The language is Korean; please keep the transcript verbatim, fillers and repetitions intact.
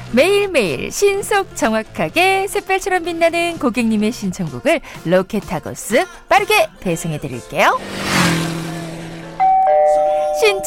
매일매일 신속 정확하게 샛별처럼 빛나는 고객님의 신청곡을 로켓하고 쓱 빠르게 배송해드릴게요. 신청